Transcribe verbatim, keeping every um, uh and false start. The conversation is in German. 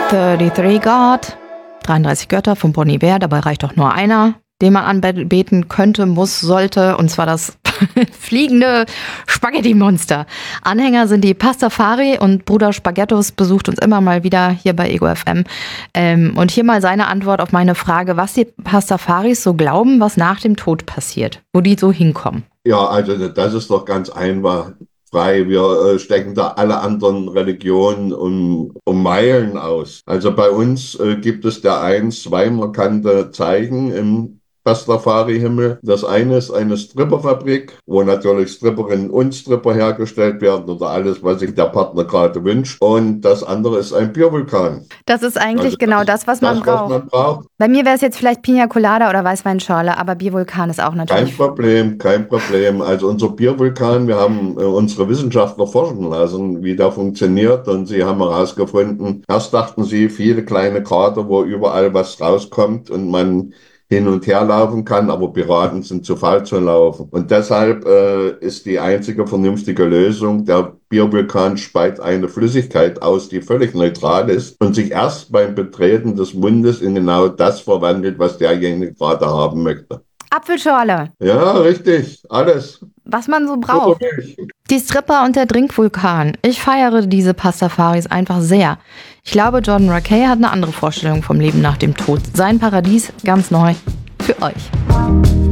dreiunddreißig God, dreiunddreißig Götter von Bon Iver, dabei reicht doch nur einer, den man anbeten könnte, muss, sollte, und zwar das fliegende Spaghetti-Monster. Anhänger sind die Pastafari und Bruder Spaghettos besucht uns immer mal wieder hier bei Ego F M. Ähm, und hier mal seine Antwort auf meine Frage, was die Pastafaris so glauben, was nach dem Tod passiert, wo die so hinkommen. Ja, also das ist doch ganz einfach. Frei. Wir äh, stecken da alle anderen Religionen um, um Meilen aus. Also bei uns äh, gibt es der ein, zwei markante Zeichen im Pastafari-Himmel. Das eine ist eine Stripperfabrik, wo natürlich Stripperinnen und Stripper hergestellt werden oder alles, was sich der Partner gerade wünscht. Und das andere ist ein Biervulkan. Das ist eigentlich Also genau das, das, was man das, braucht. was man braucht. Bei mir wäre es jetzt vielleicht Pina Colada oder Weißweinschorle, aber Biervulkan ist auch Kein natürlich... Problem, kein Problem. Also unser Biervulkan, wir haben äh, unsere Wissenschaftler forschen lassen, wie der funktioniert, und sie haben herausgefunden, erst dachten sie, viele kleine Krater, wo überall was rauskommt und man hin und her laufen kann, aber Piraten sind zu faul zu laufen. Und deshalb äh, ist die einzige vernünftige Lösung, der Biervulkan speit eine Flüssigkeit aus, die völlig neutral ist und sich erst beim Betreten des Mundes in genau das verwandelt, was derjenige gerade haben möchte. Apfelschorle, Ja, richtig, alles. was man so braucht. Buttermilch. Die Stripper und der Drinkvulkan. Ich feiere diese Pastafaris einfach sehr. Ich glaube, Jordan Rakei hat eine andere Vorstellung vom Leben nach dem Tod. Sein Paradies ganz neu für euch.